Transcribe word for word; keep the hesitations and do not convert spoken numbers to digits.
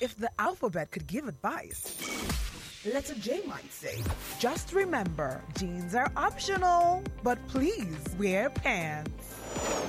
If the alphabet could give advice, letter J might say, just remember, jeans are optional, but please wear pants.